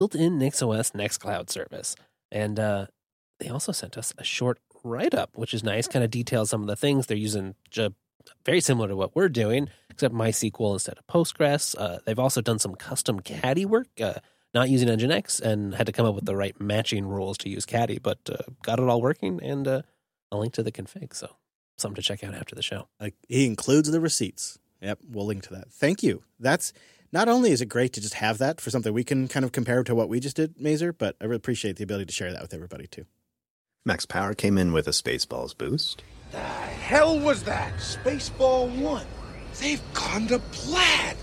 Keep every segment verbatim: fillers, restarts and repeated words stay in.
built-in NixOS Nextcloud service. And uh, they also sent us a short write-up, which is nice, kind of details some of the things they're using, j- very similar to what we're doing, except MySQL instead of Postgres. Uh, they've also done some custom Caddy work, uh, not using Nginx, and had to come up with the right matching rules to use Caddy, but uh, got it all working, and uh, a link to the config, so something to check out after the show. Like, he includes the receipts. Yep, we'll link to that. Thank you. That's not only is it great to just have that for something we can kind of compare to what we just did, Mazer, but I really appreciate the ability to share that with everybody, too. Max Power came in with a Spaceballs boost. The hell was that? Spaceball one. They've gone to plaid.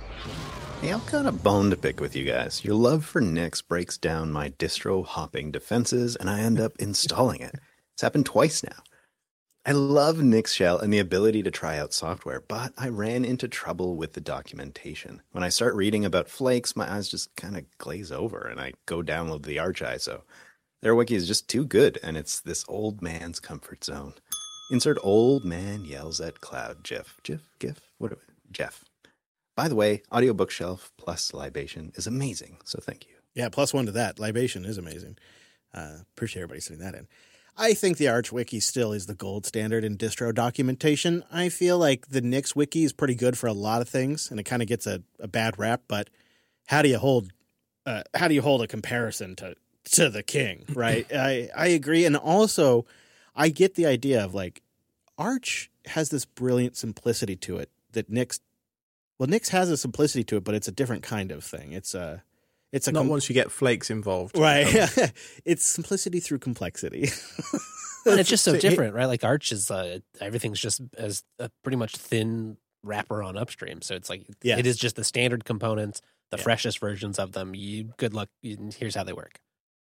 Hey, I've got a bone to pick with you guys. Your love for Nix breaks down my distro hopping defenses, and I end up installing it. It's happened twice now. I love Nix Shell and the ability to try out software, but I ran into trouble with the documentation. When I start reading about flakes, my eyes just kind of glaze over, and I go download the Arch I S O. Their wiki is just too good, and it's this old man's comfort zone. Insert old man yells at cloud gif. Gif? GIF? What? Jeff. By the way, Audio Bookshelf plus Libation is amazing, so thank you. Yeah, plus one to that. Libation is amazing. Uh, appreciate everybody sending that in. I think the Arch Wiki still is the gold standard in distro documentation. I feel like the Nix Wiki is pretty good for a lot of things, and it kind of gets a, a bad rap, but how do you hold uh, how do you hold a comparison to, to the king, right? I, I agree, and also I get the idea of, like, Arch has this brilliant simplicity to it that Nix Well, Nix has a simplicity to it, but it's a different kind of thing. It's a, it's a not com- once you get flakes involved, right? It's simplicity through complexity. And it's just so different, right? Like Arch is uh, everything's just as a pretty much thin wrapper on upstream. So it's like yeah. it is just the standard components, the yeah. freshest versions of them. You good luck. You, here's how they work.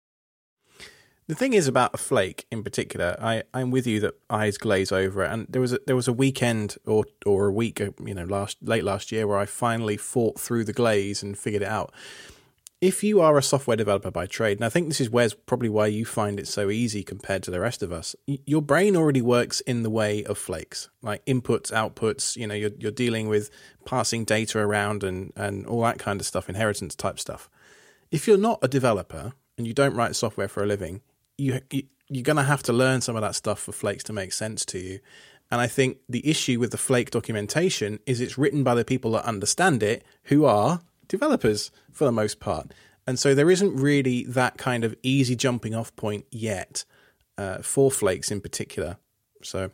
The thing is about a flake in particular, I, I'm with you that eyes glaze over it. And there was a, there was a weekend or or a week, you know, last late last year where I finally fought through the glaze and figured it out. If you are a software developer by trade, and I think this is where's probably why you find it so easy compared to the rest of us, your brain already works in the way of flakes, like inputs, outputs. You know, you're you're dealing with passing data around and and all that kind of stuff, inheritance type stuff. If you're not a developer and you don't write software for a living, You, you you're going to have to learn some of that stuff for flakes to make sense to you. And I think the issue with the flake documentation is it's written by the people that understand it, who are developers for the most part. And so there isn't really that kind of easy jumping off point yet uh, for flakes in particular. So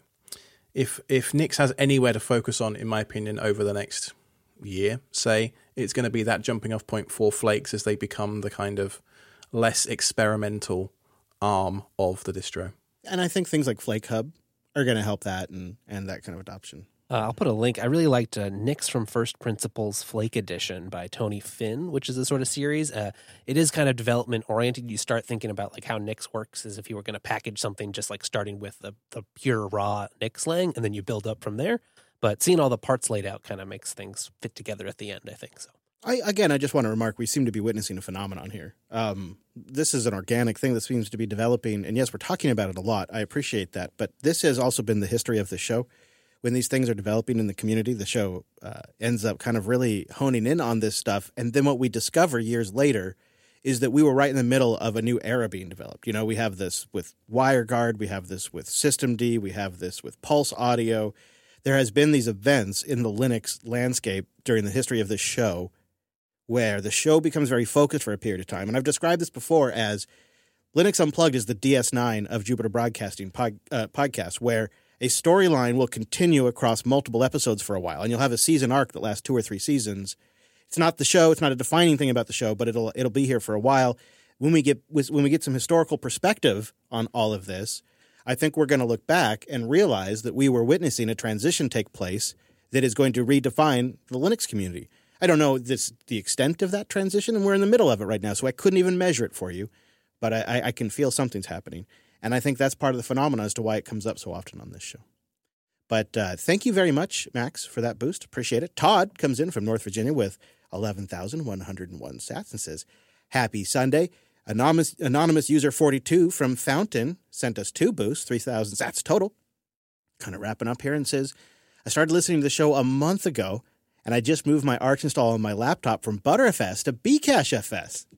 if if Nix has anywhere to focus on, in my opinion, over the next year, say, it's going to be that jumping off point for flakes as they become the kind of less experimental arm of the distro. And I think things like Flake Hub are going to help that and, and that kind of adoption. Uh, I'll put a link. I really liked uh, Nix from First Principles Flake Edition by Tony Finn, which is a sort of series. Uh, it is kind of development oriented. You start thinking about like how Nix works as if you were going to package something just like starting with the, the pure raw Nix lang, and then you build up from there. But seeing all the parts laid out kind of makes things fit together at the end, I think so. I, again, I just want to remark, we seem to be witnessing a phenomenon here. Um, this is an organic thing that seems to be developing. And yes, we're talking about it a lot. I appreciate that. But this has also been the history of the show. When these things are developing in the community, the show uh, ends up kind of really honing in on this stuff. And then what we discover years later is that we were right in the middle of a new era being developed. You know, we have this with WireGuard. We have this with systemd. We have this with Pulse Audio. There has been these events in the Linux landscape during the history of this show where the show becomes very focused for a period of time. And I've described this before as Linux Unplugged is the D S nine of Jupiter Broadcasting pod, uh, podcast, where a storyline will continue across multiple episodes for a while. And you'll have a season arc that lasts two or three seasons. It's not the show. It's not a defining thing about the show, but it'll it'll be here for a while. When we get when we get some historical perspective on all of this, I think we're going to look back and realize that we were witnessing a transition take place that is going to redefine the Linux community. I don't know this, the extent of that transition, and we're in the middle of it right now, so I couldn't even measure it for you, but I, I can feel something's happening. And I think that's part of the phenomenon as to why it comes up so often on this show. But uh, thank you very much, Max, for that boost. Appreciate it. Todd comes in from North Virginia with eleven thousand one hundred one sats and says, happy Sunday. Anonymous, anonymous user forty-two from Fountain sent us two boosts, three thousand sats total. Kind of wrapping up here and says, I started listening to the show a month ago, and I just moved my Arch install on my laptop from ButterFS to Bcache F S.